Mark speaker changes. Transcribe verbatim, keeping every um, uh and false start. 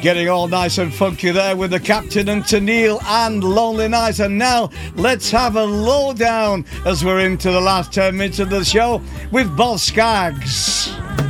Speaker 1: Getting all nice and funky there with the Captain and Tennille and Lonely Nights. And now let's have a lowdown as we're into the last ten minutes of the show with Boz Scaggs.